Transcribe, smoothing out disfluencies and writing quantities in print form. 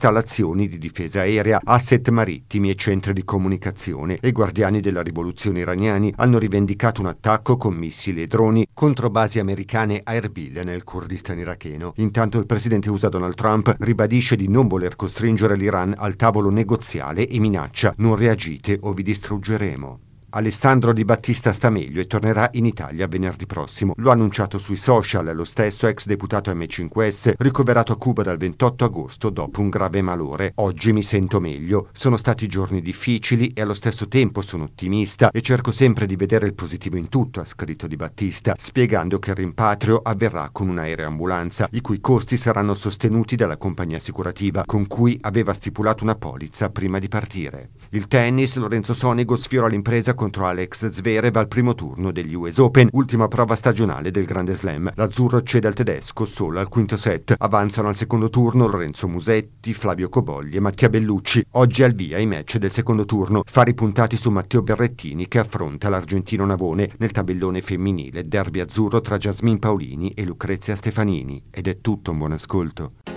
installazioni di difesa aerea, asset marittimi e centri di comunicazione, e i guardiani della rivoluzione iraniani hanno rivendicato un attacco con missili e droni contro basi americane a Erbil nel Kurdistan iracheno. Intanto il presidente USA Donald Trump ribadisce di non voler costringere l'Iran al tavolo negoziale e minaccia: non reagite o vi distruggeremo. Alessandro Di Battista sta meglio e tornerà in Italia venerdì prossimo. Lo ha annunciato sui social lo stesso ex deputato M5S, ricoverato a Cuba dal 28 agosto dopo un grave malore. Oggi mi sento meglio. Sono stati giorni difficili e allo stesso tempo sono ottimista e cerco sempre di vedere il positivo in tutto, ha scritto Di Battista, spiegando che il rimpatrio avverrà con un'aereambulanza, i cui costi saranno sostenuti dalla compagnia assicurativa con cui aveva stipulato una polizza prima di partire. Il tennis, Lorenzo Sonego sfiora l'impresa contro Alex Zverev al primo turno degli US Open, ultima prova stagionale del Grande Slam. L'azzurro cede al tedesco solo al quinto set. Avanzano al secondo turno Lorenzo Musetti, Flavio Cobogli e Mattia Bellucci. Oggi al via i match del secondo turno. Fari puntati su Matteo Berrettini che affronta l'argentino Navone. Nel tabellone femminile derby azzurro tra Jasmine Paolini e Lucrezia Stefanini. Ed è tutto, un buon ascolto.